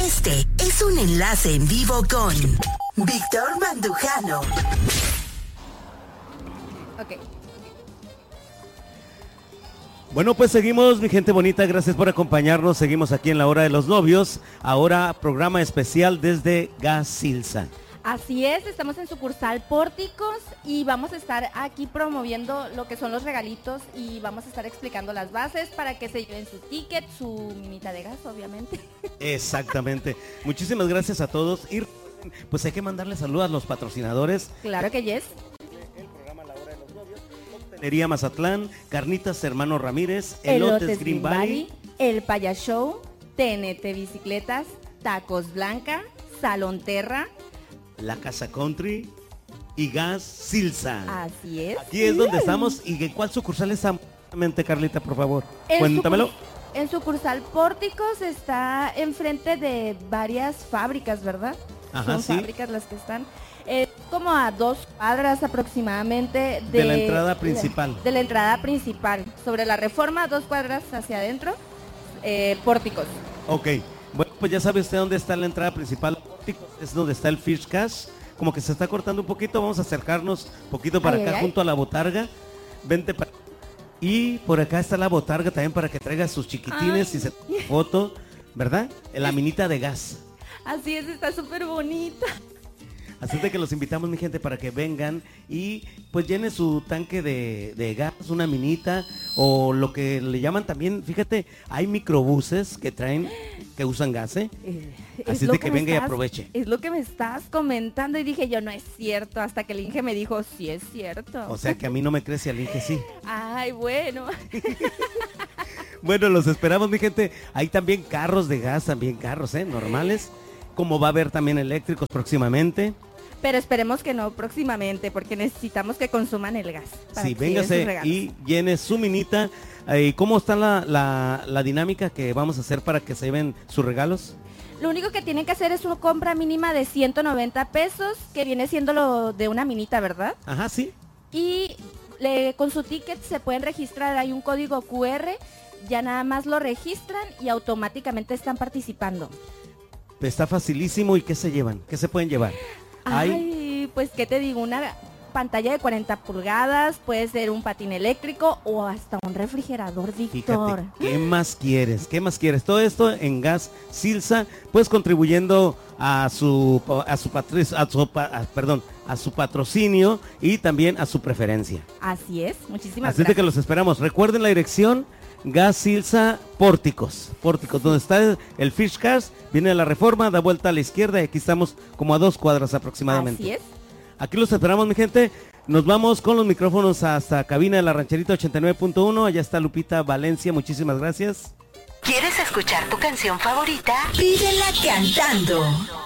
Este es un enlace en vivo con Víctor Mandujano. Ok. Bueno, pues seguimos, mi gente bonita, gracias por acompañarnos. Seguimos aquí en la hora de los novios. Ahora programa especial desde Gas Silsa. Así es, estamos en sucursal Pórticos y vamos a estar aquí promoviendo lo que son los regalitos y vamos a estar explicando las bases para que se lleven su ticket, su minita de gas, obviamente. Exactamente. Muchísimas gracias a todos. Y pues hay que mandarle saludos a los patrocinadores. Claro que yes. El programa La Hora de los Novios, Coctelería Mazatlán, Carnitas Hermano Ramírez, Elotes Green Valley, El Paya Show, TNT Bicicletas, Tacos Blanca, Salón Terra, La Casa Country y Gas Silsa. Así es. Aquí es donde estamos. ¿Y en cuál sucursal está, Carlita, por favor? En Cuéntamelo. En sucursal Pórticos está enfrente de varias fábricas, ¿verdad? Ajá, Son sí. fábricas las que están. Como a 2 cuadras aproximadamente De la entrada principal. De la entrada principal. Sobre la Reforma, 2 cuadras hacia adentro, Pórticos. Ok. Bueno, pues ya sabe usted dónde está la entrada principal. Es donde está el Fish Cash. Como que se está cortando un poquito. Vamos a acercarnos un poquito para acá, junto a la botarga. Vente para... Y por acá está la botarga también para que traiga sus chiquitines y se tome foto, ¿verdad? La minita de gas. Así es, está súper bonita. Así de que los invitamos, mi gente, para que vengan y pues llenen su tanque de gas, una minita, o lo que le llaman también, fíjate, hay microbuses que traen, que usan gas, ¿eh? Así de que venga y aproveche. Es lo que me estás comentando y dije yo, no es cierto, hasta que el Inge me dijo, sí es cierto. O sea que a mí no me crece, al Inge sí. Ay, bueno. Bueno, los esperamos, mi gente. Hay también carros de gas, también carros, normales. Como va a haber también eléctricos próximamente. Pero esperemos que no próximamente, porque necesitamos que consuman el gas. Sí, véngase y llene su minita. ¿Cómo está la dinámica que vamos a hacer para que se lleven sus regalos? Lo único que tienen que hacer es una compra mínima de 190 pesos, que viene siendo lo de una minita, ¿verdad? Ajá, sí. Y con su ticket se pueden registrar, hay un código QR, ya nada más lo registran y automáticamente están participando. Está facilísimo. ¿Y qué se llevan? ¿Qué se pueden llevar? Ay, pues qué te digo, una pantalla de 40 pulgadas, puede ser un patín eléctrico o hasta un refrigerador, Víctor. Fíjate, ¿qué más quieres? ¿Qué más quieres? Todo esto en Gas Silsa, pues contribuyendo a su patrocinio y también a su preferencia. Así es, muchísimas gracias. Así de que los esperamos. Recuerden la dirección, Gas Silsa Pórticos, donde está el Fish Cars, viene a la Reforma, da vuelta a la izquierda y aquí estamos como a 2 cuadras aproximadamente. Así es. Aquí los esperamos, mi gente. Nos vamos con los micrófonos hasta cabina de la Rancherita 89.1. Allá está Lupita Valencia, muchísimas gracias. ¿Quieres escuchar tu canción favorita? Pídela cantando.